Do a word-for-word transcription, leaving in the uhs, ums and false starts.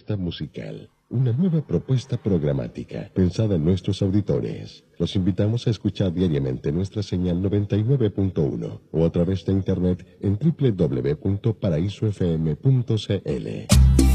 propuesta musical, una nueva propuesta programática pensada en nuestros auditores. Los invitamos a escuchar diariamente nuestra señal noventa y nueve punto uno o a través de internet en doble u doble u doble u punto paraíso f m punto c l.